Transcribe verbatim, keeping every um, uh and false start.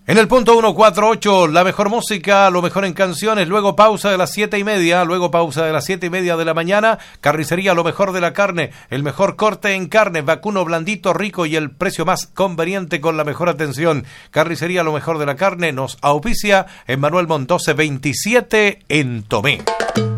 En el punto ciento cuarenta y ocho, la mejor música, lo mejor en canciones, luego pausa de las siete y media, luego pausa de las siete y media de la mañana, carnicería, lo mejor de la carne, el mejor corte en carne, vacuno blandito, rico y el precio más conveniente con la mejor atención. Carnicería, lo mejor de la carne, nos auspicia en Manuel Montt doce veintisiete en Tomé.